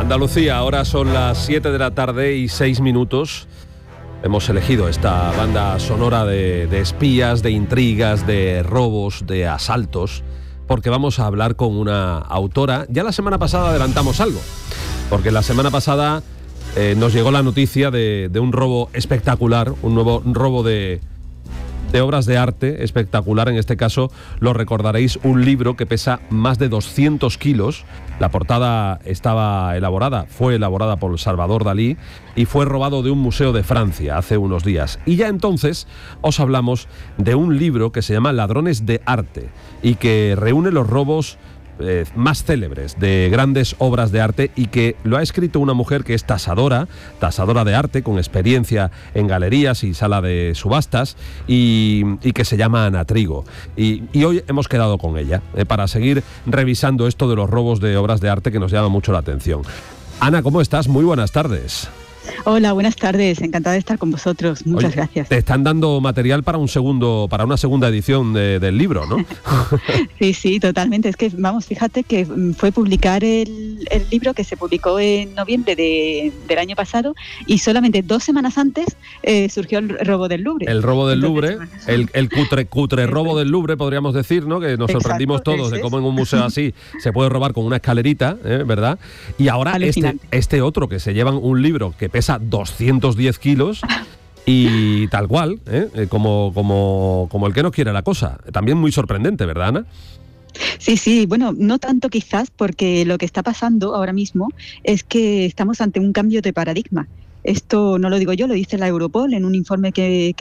Andalucía, ahora son las 7 de la tarde y 6 minutos. Hemos elegido esta banda sonora de espías, de intrigas, de robos, de asaltos, porque vamos a hablar con una autora. Ya la semana pasada adelantamos algo, porque la semana pasada nos llegó la noticia de un robo espectacular, un nuevo robo de obras de arte espectacular. En este caso, lo recordaréis, un libro que pesa más de 200 kilos. La portada fue elaborada por Salvador Dalí y fue robado de un museo de Francia hace unos días. Y ya entonces os hablamos de un libro que se llama Ladrones de Arte y que reúne los robos más célebres de grandes obras de arte, y que lo ha escrito una mujer que es tasadora de arte, con experiencia en galerías y sala de subastas, y que se llama Ana Trigo. Y hoy hemos quedado con ella para seguir revisando esto de los robos de obras de arte, que nos llama mucho la atención. Ana, ¿cómo estás? Muy buenas tardes. Hola, buenas tardes. Encantada de estar con vosotros. Muchas gracias. Te están dando material para una segunda edición del libro, ¿no? Sí, totalmente. Es que, fíjate que fue publicar el libro, que se publicó en noviembre del año pasado, y solamente 2 semanas antes surgió el robo del Louvre. El robo del Louvre, el cutre robo del Louvre, podríamos decir, ¿no? Que nos sorprendimos todos de cómo en un museo así se puede robar con una escalerita, ¿verdad? Y ahora este otro, que se llevan un libro que pesa 210 kilos y tal cual, como el que no quiere la cosa. También muy sorprendente, ¿verdad, Ana? Sí, bueno, no tanto quizás, porque lo que está pasando ahora mismo es que estamos ante un cambio de paradigma. Esto no lo digo yo, lo dice la Europol en un informe que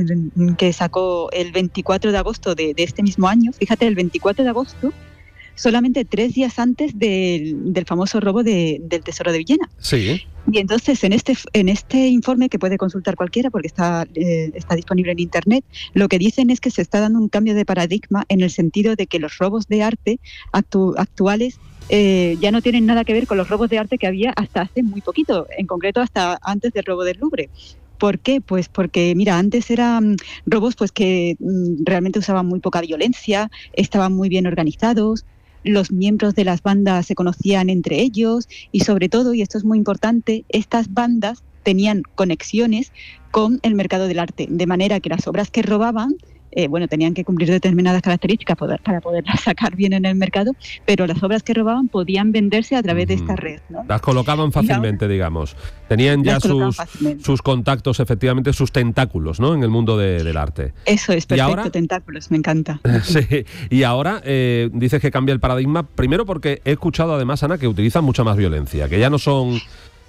sacó el 24 de agosto de este mismo año. Fíjate, el 24 de agosto, solamente 3 días antes del famoso robo del Tesoro de Villena. Sí. Y entonces, en este informe, que puede consultar cualquiera porque está disponible en Internet, lo que dicen es que se está dando un cambio de paradigma, en el sentido de que los robos de arte actuales ya no tienen nada que ver con los robos de arte que había hasta hace muy poquito, en concreto hasta antes del robo del Louvre. ¿Por qué? Pues porque, mira, antes eran robos que realmente usaban muy poca violencia, estaban muy bien organizados. Los miembros de las bandas se conocían entre ellos y, sobre todo, y esto es muy importante, estas bandas tenían conexiones con el mercado del arte, de manera que las obras que robaban tenían que cumplir determinadas características para poderlas sacar bien en el mercado, pero las obras que robaban podían venderse a través de esta red, ¿no? Las colocaban fácilmente, digamos. Tenían ya sus contactos, efectivamente, sus tentáculos, ¿no?, en el mundo del arte. Eso es, perfecto, ahora, tentáculos, me encanta. Sí, y ahora dices que cambia el paradigma, primero porque he escuchado además, Ana, que utilizan mucha más violencia, que ya no son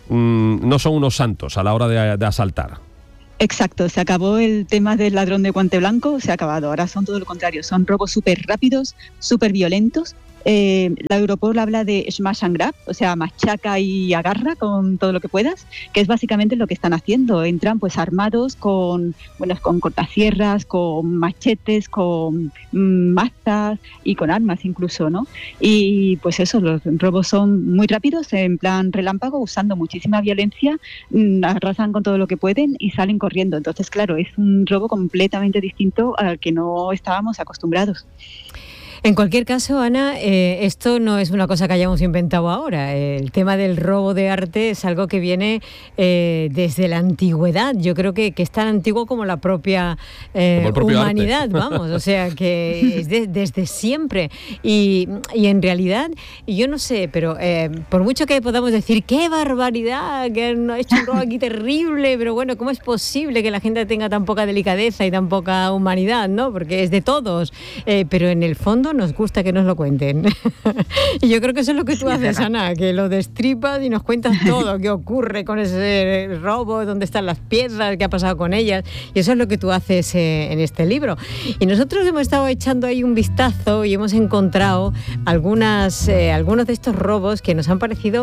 unos santos a la hora de asaltar. Exacto, se acabó el tema del ladrón de guante blanco, se ha acabado. Ahora son todo lo contrario, son robos súper rápidos, súper violentos. La Europol habla de smash and grab, o sea, machaca y agarra con todo lo que puedas, que es básicamente lo que están haciendo. Entran pues armados con cortasierras, con machetes, con mazas y con armas incluso, ¿no? Y pues eso, los robos son muy rápidos, en plan relámpago, usando muchísima violencia, arrasan con todo lo que pueden y salen corriendo. Entonces, claro, es un robo completamente distinto al que no estábamos acostumbrados. En cualquier caso, Ana, esto no es una cosa que hayamos inventado ahora. El tema del robo de arte es algo que viene desde la antigüedad. Yo creo que es tan antiguo como la propia humanidad, arte. Vamos, o sea, que es desde siempre. Y en realidad, yo no sé, pero por mucho que podamos decir ¡qué barbaridad! Que han hecho un robo aquí terrible, pero bueno, ¿cómo es posible que la gente tenga tan poca delicadeza y tan poca humanidad, ¿no? Porque es de todos. Pero en el fondo nos gusta que nos lo cuenten. Y yo creo que eso es lo que tú haces, Ana, que lo destripas y nos cuentas todo, qué ocurre con ese robo, dónde están las piezas, qué ha pasado con ellas, y eso es lo que tú haces en este libro. Y nosotros hemos estado echando ahí un vistazo y hemos encontrado algunos de estos robos que nos han parecido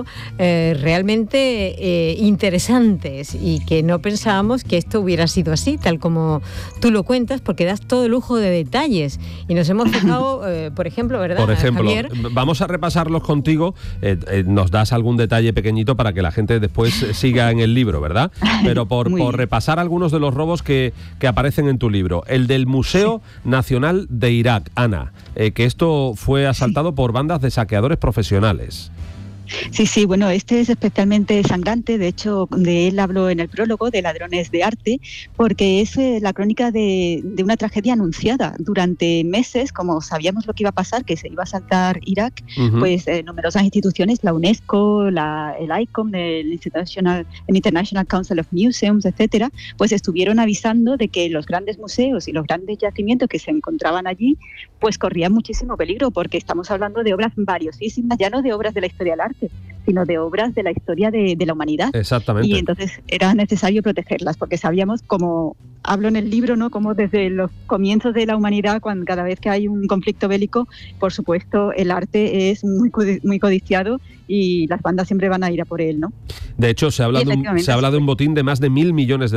realmente interesantes, y que no pensábamos que esto hubiera sido así, tal como tú lo cuentas, porque das todo el lujo de detalles, y nos hemos fijado por ejemplo, ¿verdad? Por ejemplo, Javier, vamos a repasarlos contigo. Nos das algún detalle pequeñito para que la gente después siga en el libro, ¿verdad? Pero por repasar algunos de los robos que aparecen en tu libro. El del Museo Nacional de Irak, Ana, que esto fue asaltado por bandas de saqueadores profesionales. Sí, bueno, este es especialmente sangrante, de hecho, de él hablo en el prólogo, de Ladrones de Arte, porque es la crónica de una tragedia anunciada. Durante meses, como sabíamos lo que iba a pasar, que se iba a asaltar Irak, pues numerosas instituciones, la UNESCO, el ICOM, el International Council of Museums, etcétera, pues estuvieron avisando de que los grandes museos y los grandes yacimientos que se encontraban allí, pues corrían muchísimo peligro, porque estamos hablando de obras valiosísimas, ya no de obras de la historia del arte, sino de obras de la historia de la humanidad. Exactamente. Y entonces era necesario protegerlas, porque sabíamos, como hablo en el libro, ¿no?, como desde los comienzos de la humanidad, cuando cada vez que hay un conflicto bélico, por supuesto, el arte es muy codiciado y las bandas siempre van a ir a por él, ¿no? De hecho, se habla de un botín de más de $1.000 millones.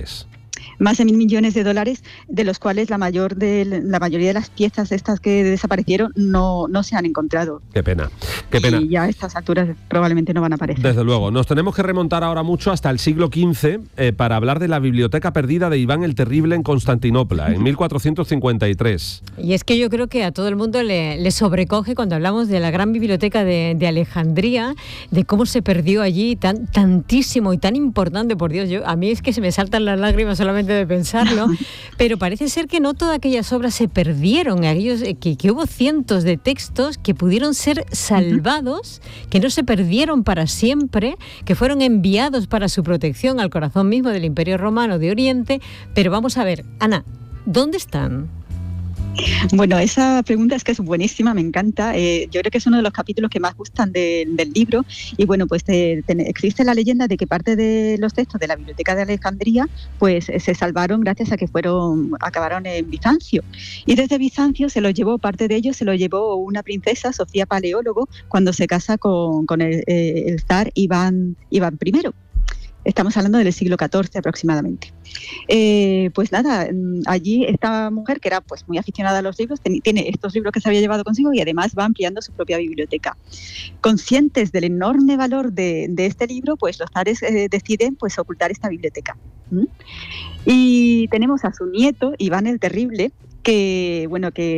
Más de $1.000 millones, de los cuales la mayoría de las piezas estas que desaparecieron no se han encontrado. Qué pena. Y ya a estas alturas probablemente no van a aparecer. Desde luego. Nos tenemos que remontar ahora mucho hasta el siglo XV para hablar de la biblioteca perdida de Iván el Terrible en Constantinopla, en 1453. Y es que yo creo que a todo el mundo le sobrecoge cuando hablamos de la gran biblioteca de Alejandría, de cómo se perdió allí tantísimo y tan importante, por Dios. A mí es que se me saltan las lágrimas solamente de pensarlo, pero parece ser que no todas aquellas obras se perdieron, que hubo cientos de textos que pudieron ser salvados, que no se perdieron para siempre, que fueron enviados para su protección al corazón mismo del Imperio Romano de Oriente. Pero vamos a ver, Ana, ¿dónde están? Bueno, esa pregunta es que es buenísima, me encanta. Yo creo que es uno de los capítulos que más gustan del libro. Y bueno, pues existe la leyenda de que parte de los textos de la Biblioteca de Alejandría pues se salvaron gracias a que acabaron en Bizancio. Y desde Bizancio parte de ellos se lo llevó una princesa, Sofía Paleólogo, cuando se casa con el zar Iván I. Estamos hablando del siglo XIV aproximadamente. Pues nada, allí esta mujer, que era pues muy aficionada a los libros, tiene estos libros que se había llevado consigo y además va ampliando su propia biblioteca. Conscientes del enorme valor de este libro, pues los zares deciden pues ocultar esta biblioteca. Y tenemos a su nieto, Iván el Terrible, que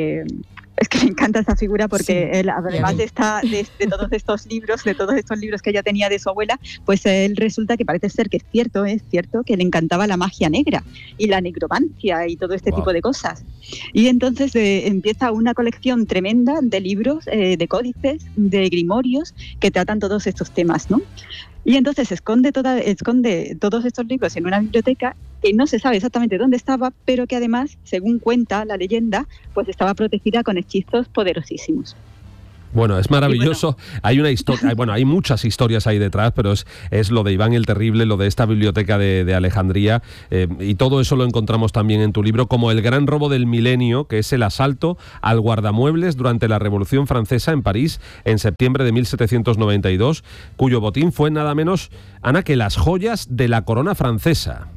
es que me encanta esa figura porque él, además de todos estos libros, que ella tenía de su abuela, pues él resulta que parece ser que es cierto que le encantaba la magia negra y la negromancia y todo este tipo de cosas. Y entonces empieza una colección tremenda de libros, de códices, de grimorios que tratan todos estos temas, ¿no? Y entonces esconde todos estos libros en una biblioteca que no se sabe exactamente dónde estaba, pero que además, según cuenta la leyenda, pues estaba protegida con hechizos poderosísimos. Bueno, es maravilloso. Hay una historia, hay muchas historias ahí detrás, pero es lo de Iván el Terrible, lo de esta biblioteca de Alejandría, y todo eso lo encontramos también en tu libro, como el gran robo del milenio, que es el asalto al guardamuebles durante la Revolución Francesa en París en septiembre de 1792, cuyo botín fue nada menos, Ana, que las joyas de la corona francesa.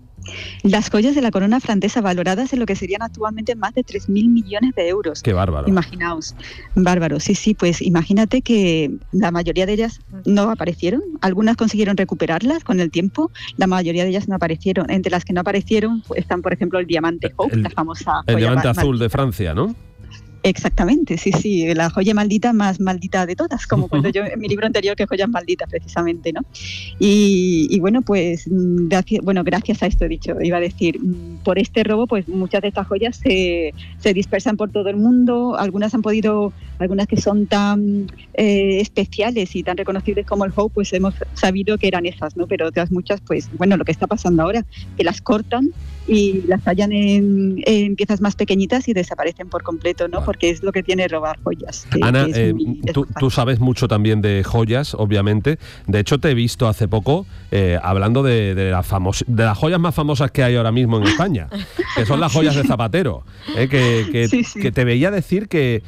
Las joyas de la corona francesa, valoradas en lo que serían actualmente más de 3.000 millones de euros. ¡Qué bárbaro! Imaginaos. Bárbaro, sí, pues imagínate que la mayoría de ellas no aparecieron. Algunas consiguieron recuperarlas con el tiempo, la mayoría de ellas no aparecieron. Entre las que no aparecieron están, por ejemplo, el diamante Hope, la famosa joya. El diamante azul de Francia, ¿no? Exactamente, sí, la joya maldita más maldita de todas, como cuento yo en mi libro anterior, que joyas malditas precisamente, ¿no? Y bueno, pues gracias a esto iba a decir, por este robo, pues muchas de estas joyas se dispersan por todo el mundo, algunas que son tan especiales y tan reconocibles como el Hope, pues hemos sabido que eran esas, ¿no? Pero otras muchas, pues lo que está pasando ahora, que las cortan y las tallan en piezas más pequeñitas y desaparecen por completo, ¿no? Porque es lo que tiene robar joyas. Ana, tú sabes mucho también de joyas, obviamente. De hecho, te he visto hace poco hablando de las joyas más famosas que hay ahora mismo en España, que son las joyas de Zapatero. Que te veía decir que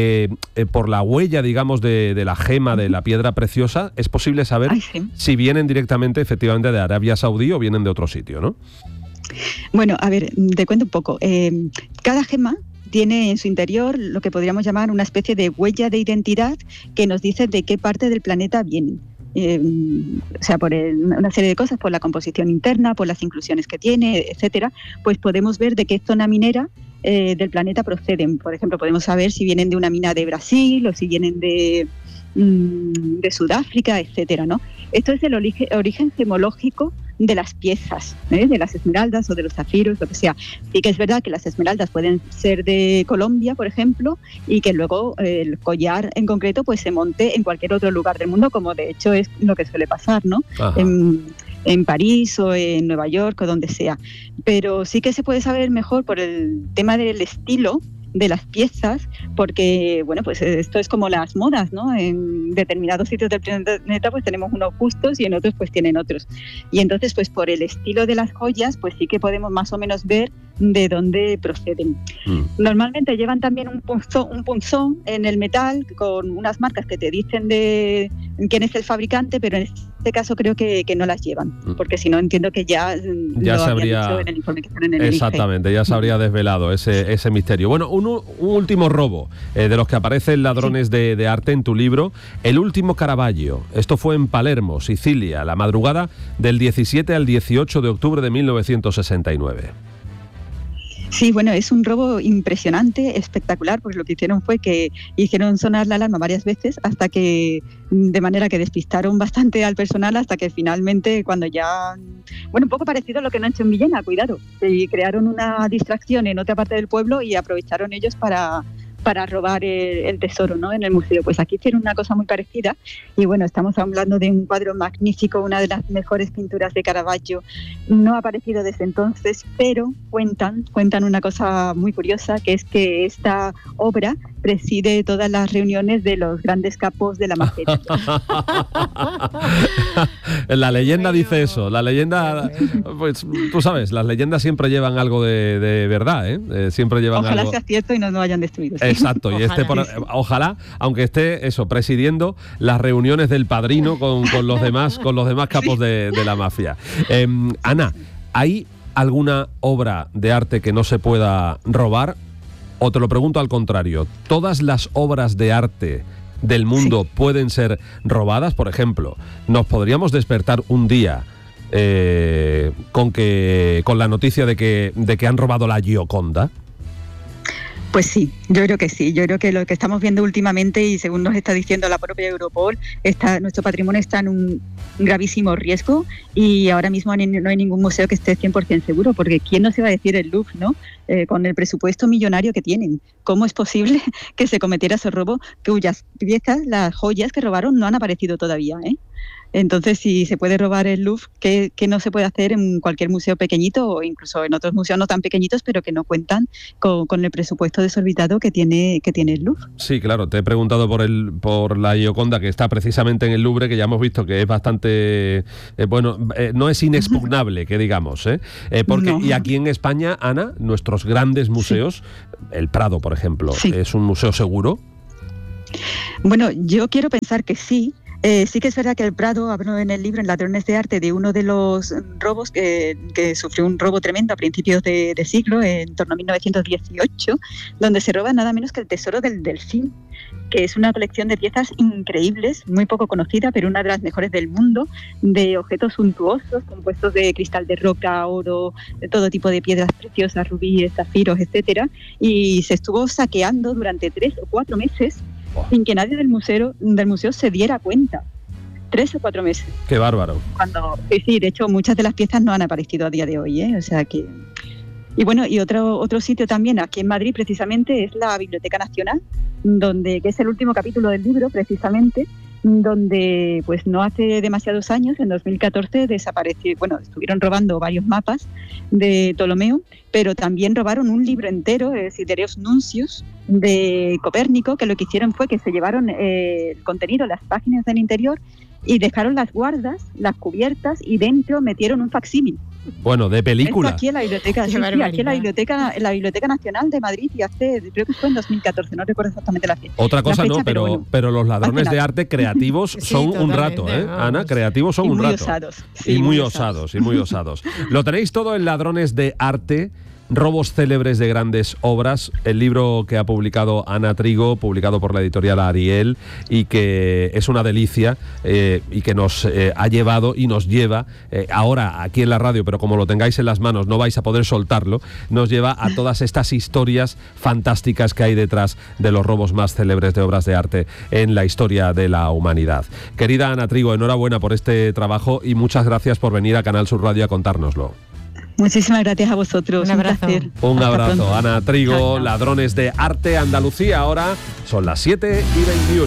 por la huella, digamos, de la gema, de la piedra preciosa, es posible saber si vienen directamente, efectivamente, de Arabia Saudí o vienen de otro sitio, ¿no? Bueno, a ver, te cuento un poco. Cada gema tiene en su interior lo que podríamos llamar una especie de huella de identidad que nos dice de qué parte del planeta vienen. O sea, por una serie de cosas, por la composición interna, por las inclusiones que tiene, etcétera, pues podemos ver de qué zona minera del planeta proceden. Por ejemplo, podemos saber si vienen de una mina de Brasil o si vienen de de Sudáfrica, etcétera, ¿no? Esto es el origen gemológico de las piezas, de las esmeraldas o de los zafiros, lo que sea. Sí que es verdad que las esmeraldas pueden ser de Colombia, por ejemplo, y que luego el collar en concreto pues se monte en cualquier otro lugar del mundo, como de hecho es lo que suele pasar, ¿no? En París o en Nueva York o donde sea. Pero sí que se puede saber mejor por el tema del estilo de las piezas, porque bueno, pues esto es como las modas, ¿no? En determinados sitios del planeta pues tenemos unos gustos y en otros pues tienen otros. Y entonces pues por el estilo de las joyas pues sí que podemos más o menos ver de dónde proceden. Normalmente llevan también un punzón en el metal con unas marcas que te dicen de quién es el fabricante, pero en este caso creo que no las llevan, porque si no entiendo que ya lo se habría dicho en el informe que están en el exactamente, ya se habría desvelado ese misterio. Bueno, un último robo de los que aparecen ladrones de arte en tu libro, el último Caravaggio. Esto fue en Palermo, Sicilia, la madrugada del 17 al 18 de octubre de 1969. Sí, bueno, es un robo impresionante, espectacular, porque lo que hicieron fue que hicieron sonar la alarma varias veces hasta que, de manera que despistaron bastante al personal hasta que finalmente, cuando ya, bueno, un poco parecido a lo que no han hecho en Villena, cuidado, y crearon una distracción en otra parte del pueblo y aprovecharon ellos para robar el tesoro, ¿no? En el museo. Pues aquí hicieron una cosa muy parecida y bueno, estamos hablando de un cuadro magnífico, una de las mejores pinturas de Caravaggio. No ha aparecido desde entonces, pero cuentan una cosa muy curiosa, que es que esta obra preside todas las reuniones de los grandes capos de la mafia. La leyenda dice eso, la leyenda, pues tú sabes, las leyendas siempre llevan algo de verdad, ¿eh? Siempre llevan Ojalá algo... sea cierto y no nos hayan destruido. ¿Sí? Exacto, y ojalá, aunque esté eso, presidiendo las reuniones del padrino con los demás capos de la mafia. Ana, ¿hay alguna obra de arte que no se pueda robar? O te lo pregunto al contrario, ¿todas las obras de arte del mundo pueden ser robadas? Por ejemplo, ¿nos podríamos despertar un día con la noticia de que han robado la Gioconda? Pues sí, yo creo que sí. Yo creo que lo que estamos viendo últimamente, y según nos está diciendo la propia Europol, nuestro patrimonio está en un gravísimo riesgo y ahora mismo no hay ningún museo que esté 100% seguro, porque ¿quién nos iba a decir el Louvre, no? Con el presupuesto millonario que tienen, ¿cómo es posible que se cometiera ese robo cuyas piezas, las joyas que robaron, no han aparecido todavía, ¿eh? Entonces, si se puede robar el Louvre, ¿qué no se puede hacer en cualquier museo pequeñito o incluso en otros museos no tan pequeñitos, pero que no cuentan con el presupuesto desorbitado que tiene el Louvre? Sí, claro, te he preguntado por la Gioconda, que está precisamente en el Louvre, que ya hemos visto que es bastante, no es inexpugnable, que digamos, porque no. Y aquí en España, Ana, nuestros grandes museos, el Prado, por ejemplo, ¿es un museo seguro? Bueno, yo quiero pensar que sí. Sí que es verdad que el Prado, hablo en el libro, en Ladrones de Arte, de uno de los robos que sufrió un robo tremendo a principios de siglo, en torno a 1918, donde se roba nada menos que el tesoro del Delfín, que es una colección de piezas increíbles, muy poco conocida, pero una de las mejores del mundo, de objetos suntuosos, compuestos de cristal de roca, oro, de todo tipo de piedras preciosas, rubíes, zafiros, etcétera, y se estuvo saqueando durante 3 o 4 meses sin que nadie del museo se diera cuenta. 3 o 4 meses. ¡Qué bárbaro! Sí, de hecho muchas de las piezas no han aparecido a día de hoy, o sea que... Y bueno, y otro sitio también aquí en Madrid precisamente es la Biblioteca Nacional, que es el último capítulo del libro precisamente, donde pues no hace demasiados años, en 2014, estuvieron robando varios mapas de Ptolomeo, pero también robaron un libro entero, Sidereus Nuncius, de Copérnico, que lo que hicieron fue que se llevaron el contenido, las páginas del interior, y dejaron las guardas, las cubiertas, y dentro metieron un facsímil. Bueno, de película. Esto aquí en la biblioteca, aquí en la Biblioteca Nacional de Madrid, y creo que fue en 2014, no recuerdo exactamente la fecha. Otra cosa no, pero los ladrones de arte creativos son un rato, Ana, creativos son un rato. Osados, y muy osados. Lo tenéis todo en Ladrones de Arte, Robos célebres de grandes obras, el libro que ha publicado Ana Trigo, publicado por la editorial Ariel, y que es una delicia y que nos ha llevado y nos lleva ahora aquí en la radio, pero como lo tengáis en las manos no vais a poder soltarlo, nos lleva a todas estas historias fantásticas que hay detrás de los robos más célebres de obras de arte en la historia de la humanidad. Querida Ana Trigo, enhorabuena por este trabajo y muchas gracias por venir a Canal Sur Radio a contárnoslo. Muchísimas gracias a vosotros. Un abrazo. placer. Un Hasta abrazo. pronto. Ana Trigo, Chao. Ladrones de Arte, Andalucía. Ahora son las 7:21.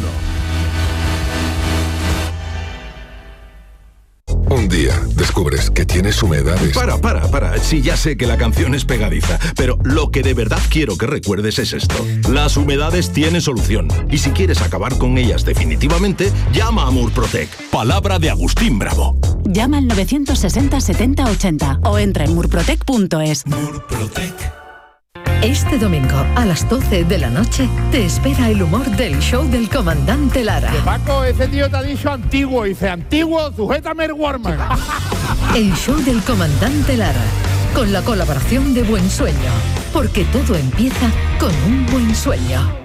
Un día descubres que tienes humedades. Para. Sí, ya sé que la canción es pegadiza, pero lo que de verdad quiero que recuerdes es esto. Las humedades tienen solución. Y si quieres acabar con ellas definitivamente, llama a Murprotec. Palabra de Agustín Bravo. Llama al 960 70 80 o entra en murprotec.es. Murprotec. Este domingo a las 12 de la noche te espera el humor del show del comandante Lara. Paco, ese tío te ha dicho antiguo. Dice, antiguo, sujétame el Warman. El show del comandante Lara, con la colaboración de Buen Sueño, porque todo empieza con un buen sueño.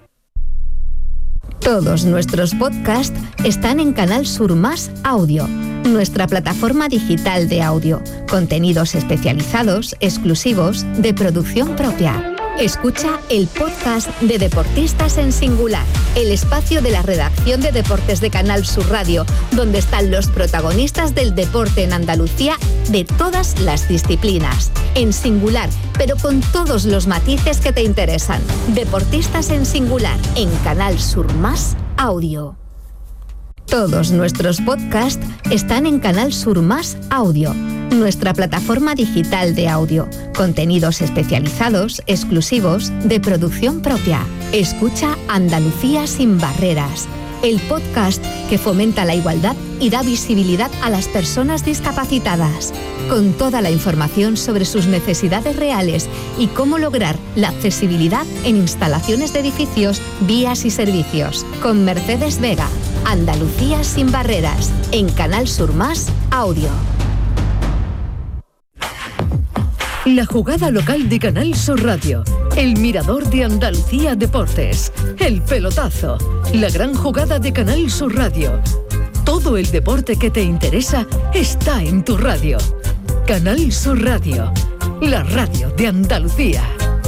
Todos nuestros podcasts están en Canal Sur Más Audio, nuestra plataforma digital de audio, contenidos especializados, exclusivos, de producción propia. Escucha el podcast de Deportistas en Singular, el espacio de la redacción de deportes de Canal Sur Radio, donde están los protagonistas del deporte en Andalucía de todas las disciplinas. En singular, pero con todos los matices que te interesan. Deportistas en Singular, en Canal Sur Más Audio. Todos nuestros podcasts están en Canal Sur Más Audio, nuestra plataforma digital de audio, contenidos especializados, exclusivos, de producción propia. Escucha Andalucía sin barreras, el podcast que fomenta la igualdad y da visibilidad a las personas discapacitadas, con toda la información sobre sus necesidades reales y cómo lograr la accesibilidad en instalaciones de edificios, vías y servicios. Con Mercedes Vega, Andalucía sin barreras, en Canal Sur Más Audio. La jugada local de Canal Sur Radio, el mirador de Andalucía Deportes, el pelotazo, la gran jugada de Canal Sur Radio. Todo el deporte que te interesa está en tu radio. Canal Sur Radio, la radio de Andalucía.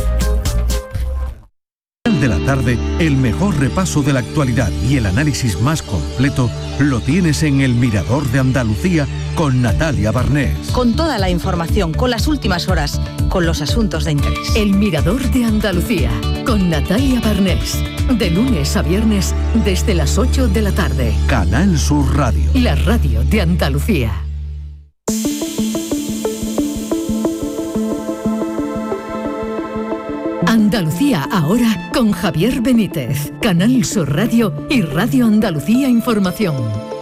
De la tarde, el mejor repaso de la actualidad y el análisis más completo lo tienes en El Mirador de Andalucía con Natalia Barnés. Con toda la información, con las últimas horas, con los asuntos de interés. El Mirador de Andalucía con Natalia Barnés. De lunes a viernes desde las 8 de la tarde. Canal Sur Radio. La radio de Andalucía. Andalucía ahora con Javier Benítez, Canal Sur Radio y Radio Andalucía Información.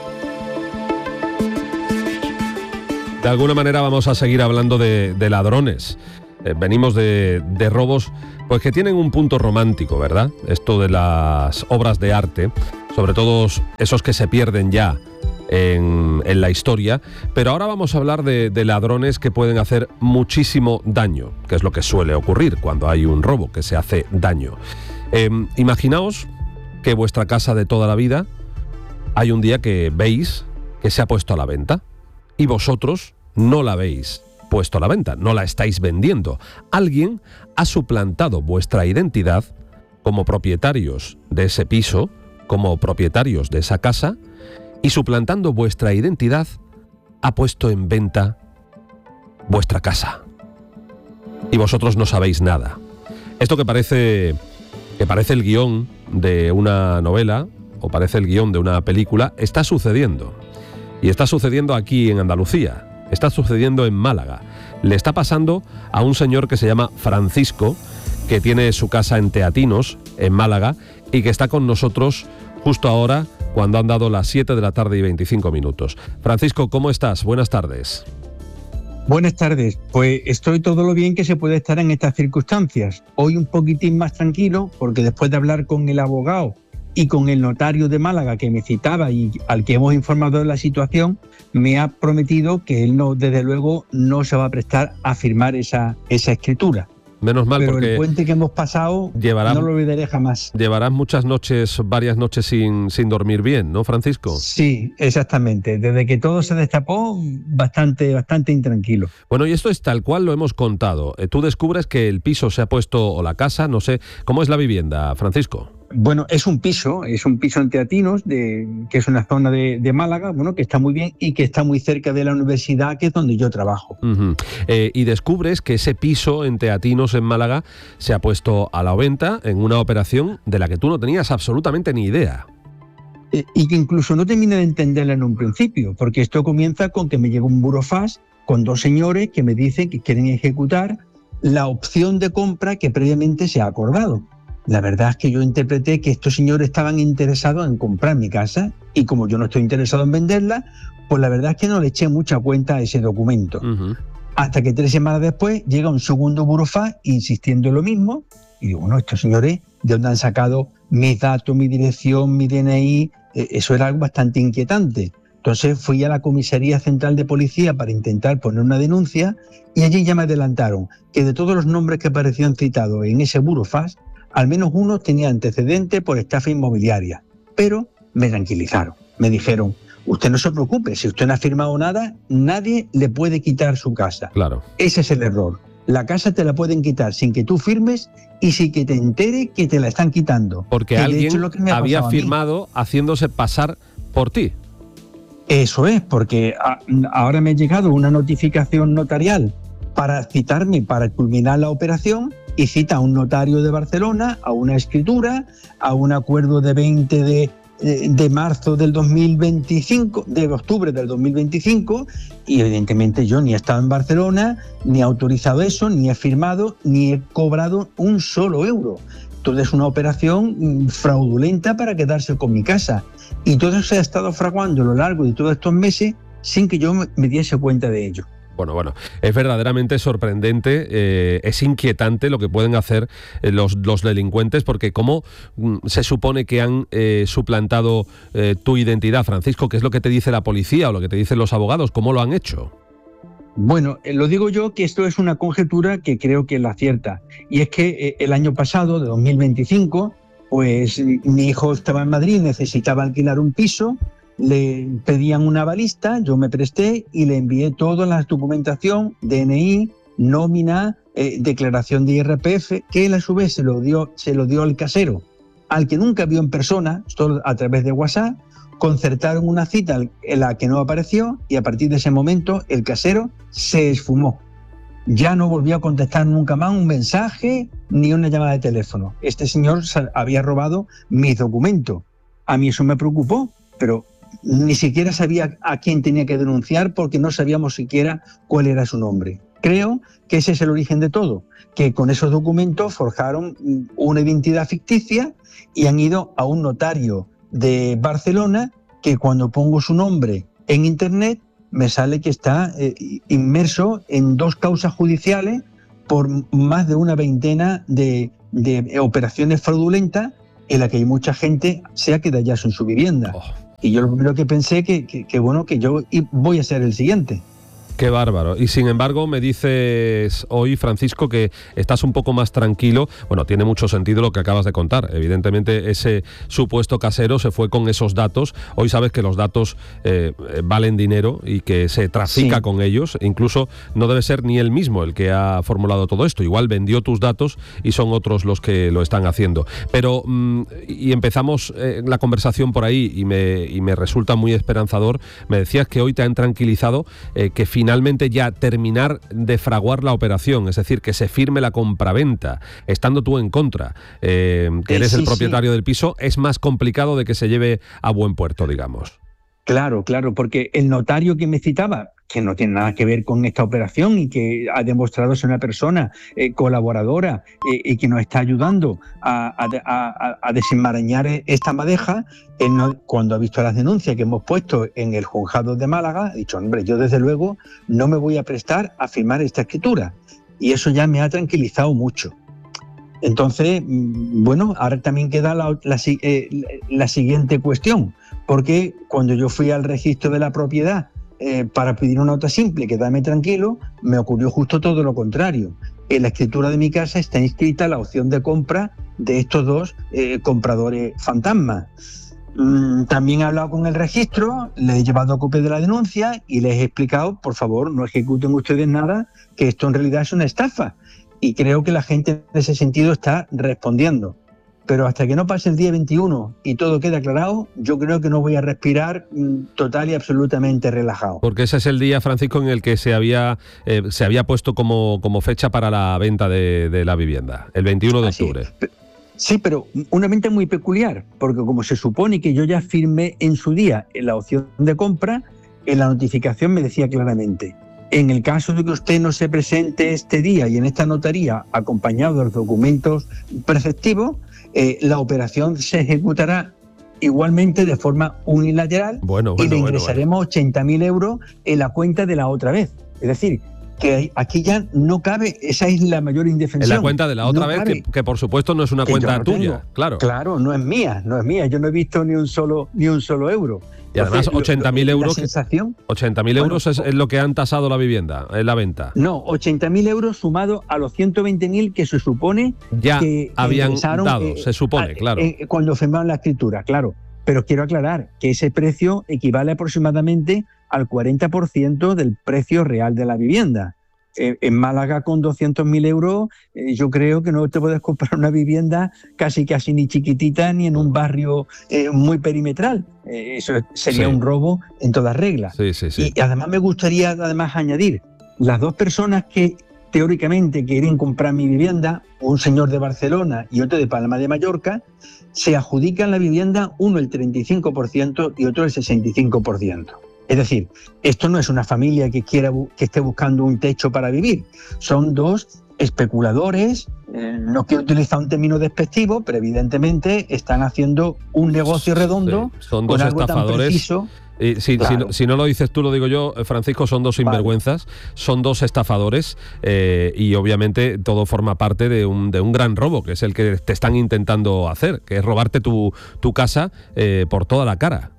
De alguna manera vamos a seguir hablando de ladrones. Venimos de robos pues que tienen un punto romántico, ¿verdad? Esto de las obras de arte, sobre todo esos que se pierden ya en la historia, pero ahora vamos a hablar de ladrones que pueden hacer muchísimo daño, que es lo que suele ocurrir cuando hay un robo, que se hace daño. Imaginaos que vuestra casa de toda la vida hay un día que veis que se ha puesto a la venta y vosotros no la habéis puesto a la venta, no la estáis vendiendo. Alguien ha suplantado vuestra identidad como propietarios de ese piso, como propietarios de esa casa, y suplantando vuestra identidad ha puesto en venta vuestra casa. Y vosotros no sabéis nada. Esto que parece el guión de una novela o parece el guión de una película, está sucediendo. Y está sucediendo aquí en Andalucía, está sucediendo en Málaga. Le está pasando a un señor que se llama Francisco, que tiene su casa en Teatinos, en Málaga, y que está con nosotros justo ahora, cuando han dado las 7 de la tarde y 25 minutos. Francisco, ¿cómo estás? Buenas tardes. Buenas tardes. Pues estoy todo lo bien que se puede estar en estas circunstancias. Hoy un poquitín más tranquilo, porque después de hablar con el abogado y con el notario de Málaga que me citaba y al que hemos informado de la situación, me ha prometido que él no, desde luego, no se va a prestar a firmar esa escritura. Menos mal, pero porque el puente que hemos pasado no lo olvidaré jamás. Llevarás varias noches sin dormir bien, ¿no, Francisco? Sí, exactamente. Desde que todo se destapó, bastante intranquilo. Bueno, y esto es tal cual lo hemos contado. Tú descubres que el piso se ha puesto, o la casa, no sé, ¿cómo es la vivienda, Francisco? Bueno, es un piso en Teatinos, que es una zona de Málaga, bueno, que está muy bien y que está muy cerca de la universidad, que es donde yo trabajo. Y descubres que ese piso en Teatinos, en Málaga, se ha puesto a la venta en una operación de la que tú no tenías absolutamente ni idea. Y que incluso no terminé de entenderla en un principio, porque esto comienza con que me llega un burofax con dos señores que me dicen que quieren ejecutar la opción de compra que previamente se ha acordado. La verdad es que yo interpreté que estos señores estaban interesados en comprar mi casa y como yo no estoy interesado en venderla, pues la verdad es que no le eché mucha cuenta a ese documento. Hasta que 3 semanas después llega un segundo burofax insistiendo en lo mismo y digo, bueno, estos señores, ¿de dónde han sacado mis datos, mi dirección, mi DNI? Eso era algo bastante inquietante. Entonces fui a la Comisaría Central de Policía para intentar poner una denuncia y allí ya me adelantaron que de todos los nombres que aparecían citados en ese burofax, al menos uno tenía antecedente por estafa inmobiliaria, pero me tranquilizaron. Me dijeron, usted no se preocupe, si usted no ha firmado nada, nadie le puede quitar su casa. Claro. Ese es el error. La casa te la pueden quitar sin que tú firmes y sin que te entere que te la están quitando. Porque alguien había firmado haciéndose pasar por ti. Eso es, porque ahora me ha llegado una notificación notarial para citarme para culminar la operación y cita a un notario de Barcelona, a una escritura, a un acuerdo de 20 de marzo del 2025, de octubre del 2025, y evidentemente yo ni he estado en Barcelona, ni he autorizado eso, ni he firmado, ni he cobrado un solo euro. Entonces es una operación fraudulenta para quedarse con mi casa. Y todo eso se ha estado fraguando a lo largo de todos estos meses sin que yo me diese cuenta de ello. Bueno, es verdaderamente sorprendente, es inquietante lo que pueden hacer los delincuentes, porque ¿cómo se supone que han suplantado tu identidad, Francisco? ¿Qué es lo que te dice la policía o lo que te dicen los abogados? ¿Cómo lo han hecho? Bueno, lo digo yo que esto es una conjetura que creo que es la cierta. Y es que el año pasado, de 2025, pues mi hijo estaba en Madrid, necesitaba alquilar un piso, le pedían una avalista, yo me presté y le envié toda la documentación, DNI, nómina, declaración de IRPF, que él a su vez se lo dio al casero, al que nunca vio en persona, solo a través de WhatsApp. Concertaron una cita en la que no apareció y a partir de ese momento el casero se esfumó. Ya no volvió a contestar nunca más un mensaje ni una llamada de teléfono. Este señor había robado mis documentos. A mí eso me preocupó, pero ni siquiera sabía a quién tenía que denunciar porque no sabíamos siquiera cuál era su nombre. Creo que ese es el origen de todo, que con esos documentos forjaron una identidad ficticia y han ido a un notario de Barcelona que cuando pongo su nombre en internet me sale que está inmerso en 2 causas judiciales por más de una veintena de operaciones fraudulentas en las que hay mucha gente se ha quedado ya sin su vivienda. Y yo lo primero que pensé que yo voy a ser el siguiente. Qué bárbaro. Y sin embargo me dices hoy, Francisco, que estás un poco más tranquilo. Bueno, tiene mucho sentido lo que acabas de contar. Evidentemente ese supuesto casero se fue con esos datos. Hoy sabes que los datos valen dinero y que se trafica con ellos. Incluso no debe ser ni él mismo el que ha formulado todo esto. Igual vendió tus datos y son otros los que lo están haciendo. Pero, y empezamos la conversación por ahí y me resulta muy esperanzador. Me decías que hoy te han tranquilizado, que finalmente ya terminar de fraguar la operación, es decir, que se firme la compraventa, estando tú en contra, que eres el propietario del piso, es más complicado de que se lleve a buen puerto, digamos. Claro, porque el notario que me citaba, que no tiene nada que ver con esta operación y que ha demostrado ser una persona colaboradora y que nos está ayudando a desenmarañar esta madeja, cuando ha visto las denuncias que hemos puesto en el juzgado de Málaga, ha dicho, hombre, yo desde luego no me voy a prestar a firmar esta escritura. Y eso ya me ha tranquilizado mucho. Entonces, bueno, ahora también queda la siguiente cuestión, porque cuando yo fui al registro de la propiedad para pedir una nota simple, quedarme tranquilo, me ocurrió justo todo lo contrario. En la escritura de mi casa está inscrita la opción de compra de estos dos compradores fantasmas. También he hablado con el registro, le he llevado copia de la denuncia y les he explicado, por favor, no ejecuten ustedes nada, que esto en realidad es una estafa. Y creo que la gente en ese sentido está respondiendo. Pero hasta que no pase el día 21 y todo quede aclarado, yo creo que no voy a respirar total y absolutamente relajado. Porque ese es el día, Francisco, en el que se había puesto como fecha para la venta de la vivienda, el 21 de octubre. Sí, pero una venta muy peculiar, porque como se supone que yo ya firmé en su día en la opción de compra, en la notificación me decía claramente: en el caso de que usted no se presente este día y en esta notaría acompañado de los documentos preceptivos, la operación se ejecutará igualmente de forma unilateral y le ingresaremos 80.000 euros en la cuenta de la otra vez. Es decir, que aquí ya no cabe, esa es la mayor indefensión. En la cuenta de la otra vez, que por supuesto no es una cuenta tuya, claro. Claro, no es mía, yo no he visto ni un solo euro. Y además 80.000 euros, 80.000 euros es lo que han tasado la vivienda, en la venta. No, 80.000 euros sumado a los 120.000 que se supone ya que habían dado, se supone, claro. Cuando firmaron la escritura, claro. Pero quiero aclarar que ese precio equivale aproximadamente al 40% del precio real de la vivienda. En Málaga, con 200.000 euros, yo creo que no te puedes comprar una vivienda casi ni chiquitita ni en un barrio muy perimetral. Eso sería un robo en toda regla. Sí. Y además me gustaría añadir, las dos personas que teóricamente querían comprar mi vivienda, un señor de Barcelona y otro de Palma de Mallorca, se adjudican la vivienda, uno el 35% y otro el 65%. Es decir, esto no es una familia que esté buscando un techo para vivir. Son dos especuladores, no quiero utilizar un término despectivo, pero evidentemente están haciendo un negocio redondo. Son dos estafadores. Si no lo dices tú, lo digo yo, Francisco, son dos sinvergüenzas, son dos estafadores y obviamente todo forma parte de un gran robo, que es el que te están intentando hacer, que es robarte tu casa por toda la cara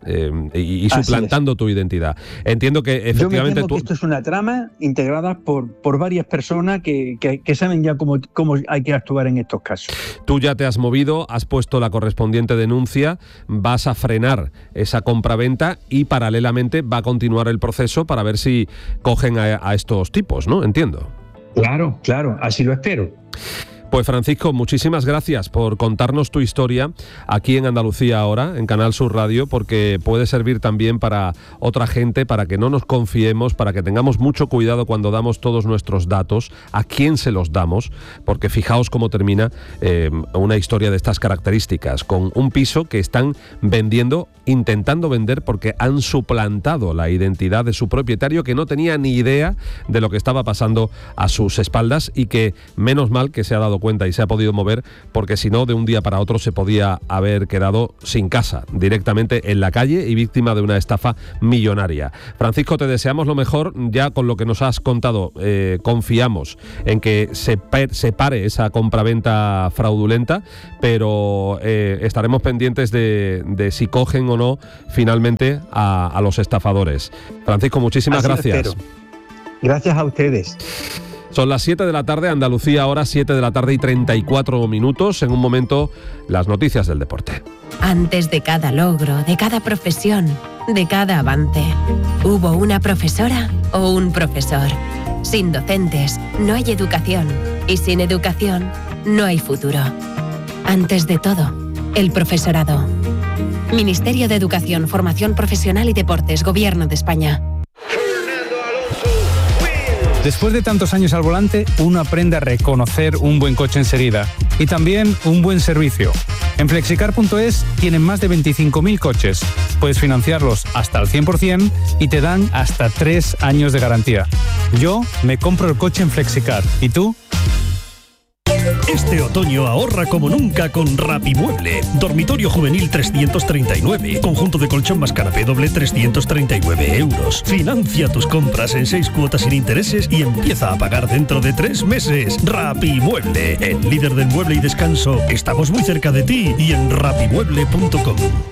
y suplantando tu identidad. Entiendo que efectivamente... Yo me temo que esto es una trama integrada por varias personas que saben ya cómo hay que actuar en estos casos. Tú ya te has movido, has puesto la correspondiente denuncia, vas a frenar esa compraventa y paralelamente va a continuar el proceso para ver si cogen a estos tipos, ¿no? Entiendo. Claro, así lo espero. Pues Francisco, muchísimas gracias por contarnos tu historia aquí en Andalucía Ahora, en Canal Sur Radio, porque puede servir también para otra gente, para que no nos confiemos, para que tengamos mucho cuidado cuando damos todos nuestros datos, a quién se los damos, porque fijaos cómo termina una historia de estas características, con un piso que están intentando vender porque han suplantado la identidad de su propietario, que no tenía ni idea de lo que estaba pasando a sus espaldas y que menos mal que se ha dado cuenta y se ha podido mover, porque si no, de un día para otro se podía haber quedado sin casa, directamente en la calle y víctima de una estafa millonaria. Francisco, te deseamos lo mejor. Ya con lo que nos has contado, confiamos en que se pare esa compraventa fraudulenta, pero estaremos pendientes de si cogen o no finalmente a los estafadores. Francisco, muchísimas gracias. Gracias a ustedes. Son las 7 de la tarde, Andalucía Ahora, 7 de la tarde y 34 minutos. En un momento, las noticias del deporte. Antes de cada logro, de cada profesión, de cada avance, hubo una profesora o un profesor. Sin docentes, no hay educación. Y sin educación, no hay futuro. Antes de todo, el profesorado. Ministerio de Educación, Formación Profesional y Deportes, Gobierno de España. Después de tantos años al volante, uno aprende a reconocer un buen coche enseguida y también un buen servicio. En Flexicar.es tienen más de 25.000 coches. Puedes financiarlos hasta al 100% y te dan hasta 3 años de garantía. Yo me compro el coche en Flexicar. ¿Y tú? Este otoño ahorra como nunca con Rapimueble. Dormitorio juvenil 339. Conjunto de colchón más canapé doble 339 euros. Financia tus compras en 6 cuotas sin intereses y empieza a pagar dentro de 3 meses. Rapimueble, el líder del mueble y descanso. Estamos muy cerca de ti y en rapimueble.com.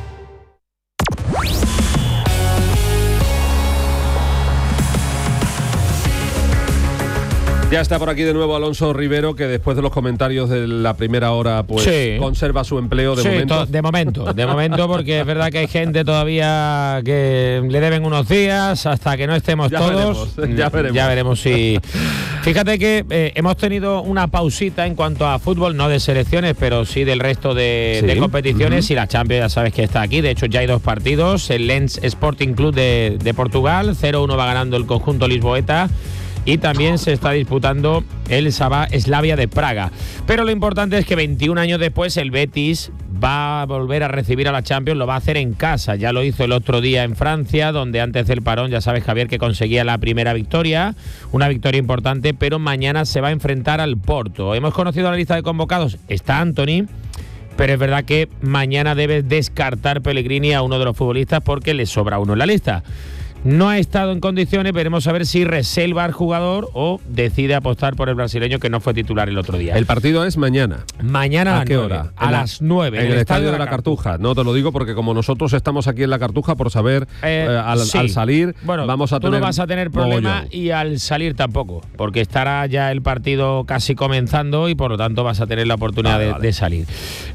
Ya está por aquí de nuevo Alonso Rivero, que después de los comentarios de la primera hora, pues sí, conserva su empleo de momento. De momento, porque es verdad que hay gente todavía que le deben unos días hasta que no estemos todos. Ya veremos si... Fíjate que hemos tenido una pausita en cuanto a fútbol, no de selecciones, pero sí del resto de competiciones. Y la Champions ya sabes que está aquí. De hecho, ya hay 2 partidos. El Lens Sporting Club de Portugal, 0-1 va ganando el conjunto lisboeta. Y también se está disputando el Sabah Slavia de Praga. Pero lo importante es que 21 años después el Betis va a volver a recibir a la Champions, lo va a hacer en casa. Ya lo hizo el otro día en Francia, donde antes del parón, ya sabes, Javier, que conseguía la primera victoria, una victoria importante, pero mañana se va a enfrentar al Porto. Hemos conocido la lista de convocados, está Anthony, pero es verdad que mañana debe descartar Pellegrini a uno de los futbolistas porque le sobra uno en la lista. No ha estado en condiciones, veremos a ver si reserva al jugador o decide apostar por el brasileño, que no fue titular el otro día. El partido es mañana. Mañana ¿A qué hora? A las 9. En el estadio de la Cartuja. No te lo digo porque como nosotros estamos aquí en la Cartuja, por saber al salir, bueno, vamos a tú tener... no vas a tener problema y al salir tampoco, porque estará ya el partido casi comenzando y por lo tanto vas a tener la oportunidad de salir.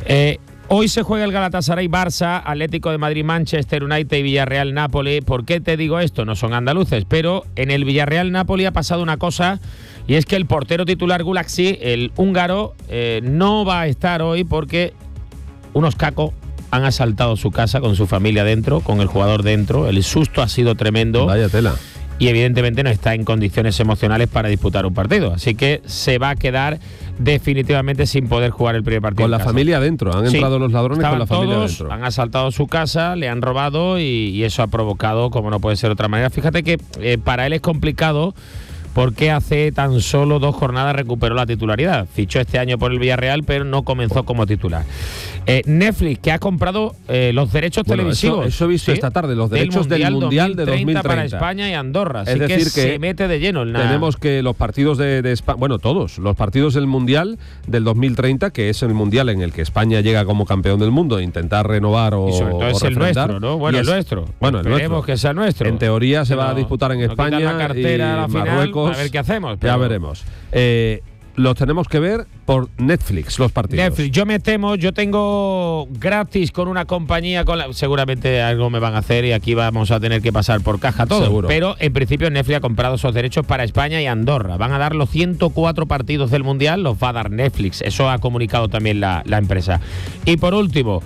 Hoy se juega el Galatasaray-Barça, Atlético de Madrid-Manchester United y Villarreal-Napoli. ¿Por qué te digo esto? No son andaluces, pero en el Villarreal-Napoli ha pasado una cosa, y es que el portero titular Gulaxi, el húngaro, no va a estar hoy porque unos cacos han asaltado su casa con su familia dentro, con el jugador dentro. El susto ha sido tremendo. Vaya tela. Y evidentemente no está en condiciones emocionales para disputar un partido. Así que se va a quedar definitivamente sin poder jugar el primer partido. Con la familia adentro, han entrado los ladrones con la familia adentro. Han asaltado su casa, le han robado y eso ha provocado, como no puede ser de otra manera. Fíjate que para él es complicado porque hace tan solo 2 jornadas recuperó la titularidad. Fichó este año por el Villarreal, pero no comenzó como titular. Netflix, que ha comprado los derechos televisivos. Eso he visto esta tarde, los derechos del Mundial de 2030 para España y Andorra. Así es decir, que se mete de lleno en tenemos que los partidos de España, bueno, todos, los partidos del Mundial del 2030, que es el Mundial en el que España llega como campeón del mundo, intentar renovar o y sobre todo es el nuestro, ¿no? Bueno, el nuestro. Bueno, esperemos que sea nuestro. En teoría se va a disputar en España la cartera y a la final, Marruecos. a ver qué hacemos. Ya veremos. Los tenemos que ver por Netflix, los partidos. Netflix, yo tengo gratis con una compañía, seguramente algo me van a hacer y aquí vamos a tener que pasar por caja todo. Seguro. Pero en principio Netflix ha comprado esos derechos para España y Andorra. Van a dar los 104 partidos del Mundial, los va a dar Netflix. Eso ha comunicado también la empresa. Y por último,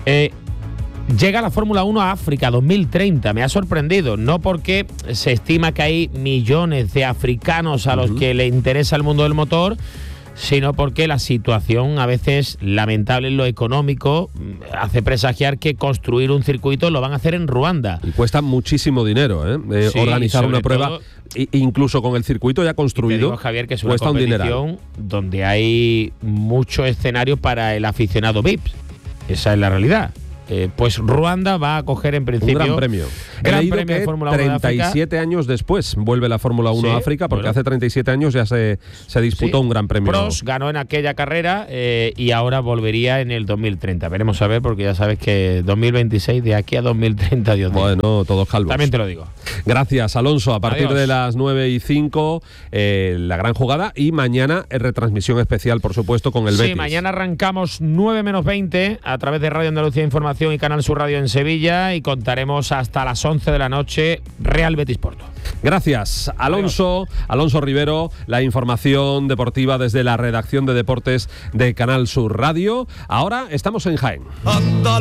llega la Fórmula 1 a África 2030. Me ha sorprendido, no porque se estima que hay millones de africanos a los que le interesa el mundo del motor, sino porque la situación a veces lamentable en lo económico hace presagiar que construir un circuito lo van a hacer en Ruanda. Y cuesta muchísimo dinero, sí, organizar una prueba, incluso con el circuito ya construido. Te digo, Javier, que es una competición donde hay mucho escenario para el aficionado VIP. Esa es la realidad. Pues Ruanda va a coger en principio un gran premio. Gran premio de Fórmula 1 de África. 37 años después vuelve la Fórmula 1 a África, porque hace 37 años ya se disputó un gran premio. Prost ganó en aquella carrera y ahora volvería en el 2030. Veremos a ver, porque ya sabes que 2026, de aquí a 2030, Dios mío. Bueno, todos calvos. También te lo digo. Gracias, Alonso. A partir de las 9:05, la gran jugada, y mañana retransmisión especial, por supuesto, con el Betis. Sí, mañana arrancamos 9:20 a través de Radio Andalucía Información y Canal Sur Radio en Sevilla, y contaremos hasta las 11 de la noche Real Betis Porto. Gracias, Alonso. Alonso Rivero, la información deportiva desde la redacción de deportes de Canal Sur Radio. Ahora estamos en Jaén.